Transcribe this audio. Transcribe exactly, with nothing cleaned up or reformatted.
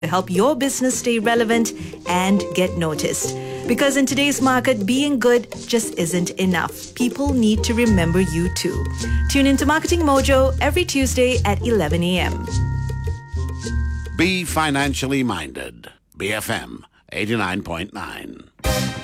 to help your business stay relevant and get noticed. Because in today's market, being good just isn't enough. People need to remember you too. Tune into Marketing Mojo every Tuesday at eleven a.m. Be financially minded. B F M eighty-nine point nine.